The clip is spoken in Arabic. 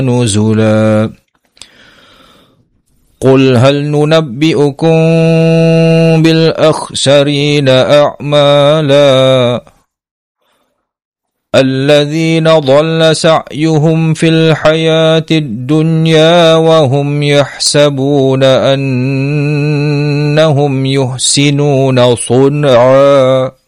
نزلا قل هل ننبئكم بالأخسرين أعمالا الذين ضل سعيهم في الحياة الدنيا وهم يحسبون أنهم يحسنون صنعا